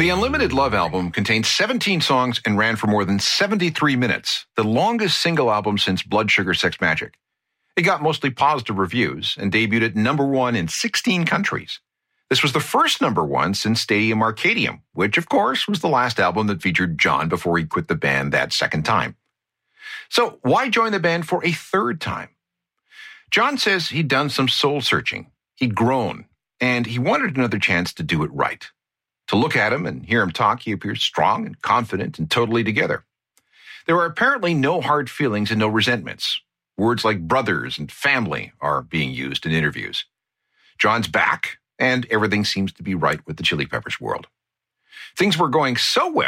The Unlimited Love album contained 17 songs and ran for more than 73 minutes, the longest single album since Blood Sugar Sex Magik. It got mostly positive reviews and debuted at number 1 in 16 countries. This was the first number 1 since Stadium Arcadium, which, of course, was the last album that featured John before he quit the band that second time. So why join the band for a third time? John says he'd done some soul searching. He'd grown, and he wanted another chance to do it right. To look at him and hear him talk, he appears strong and confident and totally together. There are apparently no hard feelings and no resentments. Words like brothers and family are being used in interviews. John's back, and everything seems to be right with the Chili Peppers world. Things were going so well